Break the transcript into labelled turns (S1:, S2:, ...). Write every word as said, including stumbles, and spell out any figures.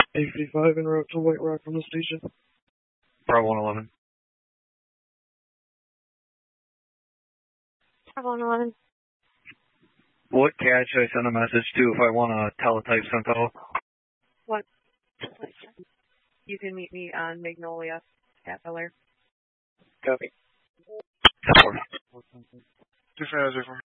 S1: A fifty-five en route to White Rock from the station.
S2: Bravo one eleven.
S3: Bravo one eleven.
S2: What C A D should I send a message to if I want a teletype sent out?
S3: What? You can meet me on Magnolia at Bel Air.
S1: Copy.
S2: ten four.
S1: Two five zero four.